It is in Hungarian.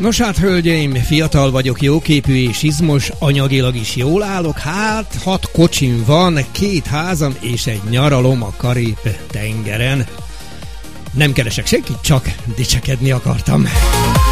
Nos hát, hölgyeim, fiatal vagyok, jóképű és izmos, anyagilag is jól állok, hát 6 kocsim van, 2 házam és egy nyaralom a Karib-tengeren. Nem keresek senkit, csak dicsekedni akartam.